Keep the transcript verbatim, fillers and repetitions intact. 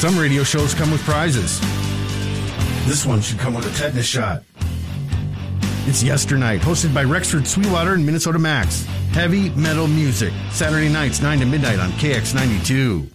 Some radio shows come with prizes. This one should come with a tetanus shot. It's Yesternight, hosted by Rexford Sweetwater and Minnesota Max. Heavy metal music, Saturday nights, nine to midnight on K X ninety-two.